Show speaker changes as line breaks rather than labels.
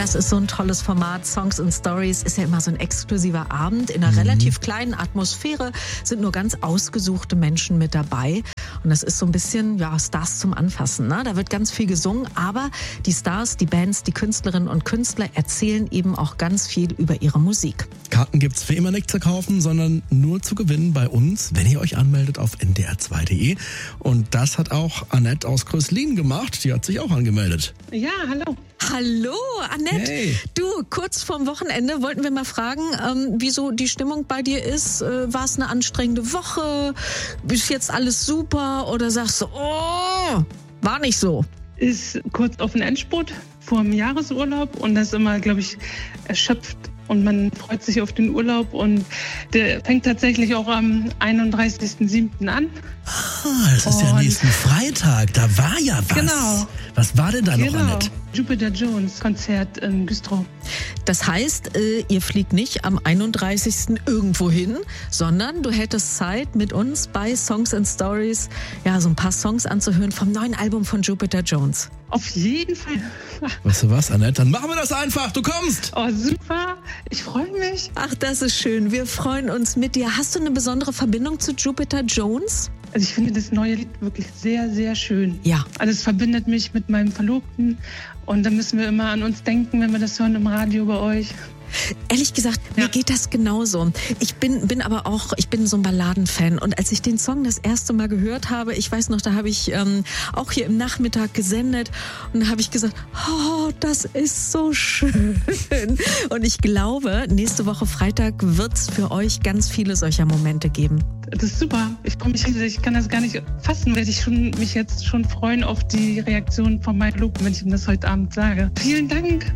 Das ist so ein tolles Format. Songs and Stories ist ja immer so ein exklusiver Abend. In einer relativ kleinen Atmosphäre sind nur ganz ausgesuchte Menschen mit dabei. Und das ist so ein bisschen, ja, Stars zum Anfassen, ne? Da wird ganz viel gesungen, aber die Stars, die Bands, die Künstlerinnen und Künstler erzählen eben auch ganz viel über ihre Musik.
Karten gibt's für immer nicht zu kaufen, sondern nur zu gewinnen bei uns, wenn ihr euch anmeldet auf ndr2.de. Und das hat auch Annette aus Kröslin gemacht. Die hat sich auch angemeldet.
Ja, hallo.
Hallo, Annette.
Hey.
Du, kurz vorm Wochenende wollten wir mal fragen, wieso die Stimmung bei dir ist. War es eine anstrengende Woche? Ist jetzt alles super? Oder sagst du, oh, war nicht so?
Ist kurz auf den Endspurt vor dem Jahresurlaub und das ist immer, glaube ich, erschöpft. Und man freut sich auf den Urlaub und der fängt tatsächlich auch am 31.07. an.
Das ist ja nächsten Freitag, da war ja was.
Genau.
Was war denn da noch, Annette?
Jupiter Jones Konzert in Güstrow.
Das heißt, ihr fliegt nicht am 31. irgendwo hin, sondern du hättest Zeit, mit uns bei Songs and Stories ja so ein paar Songs anzuhören vom neuen Album von Jupiter Jones.
Auf jeden Fall.
Weißt du was, Annette? Dann machen wir das einfach. Du kommst.
Oh, super. Ich freue mich.
Ach, das ist schön. Wir freuen uns mit dir. Hast du eine besondere Verbindung zu Jupiter Jones?
Also ich finde das neue Lied wirklich sehr, sehr schön.
Ja.
Also es verbindet mich mit meinem Verlobten und da müssen wir immer an uns denken, wenn wir das hören im Radio bei euch.
Ehrlich gesagt, mir geht das genauso. Ich bin so ein Balladenfan. Und als ich den Song das erste Mal gehört habe, ich weiß noch, da habe ich auch hier im Nachmittag gesendet und da habe ich gesagt, oh, das ist so schön. Und ich glaube, nächste Woche Freitag wird es für euch ganz viele solcher Momente geben.
Das ist super. Ich freue mich riesig. Ich kann das gar nicht fassen, werde ich mich jetzt schon freuen auf die Reaktion von meinem Verlobten, wenn ich ihm das heute Abend sage. Vielen Dank.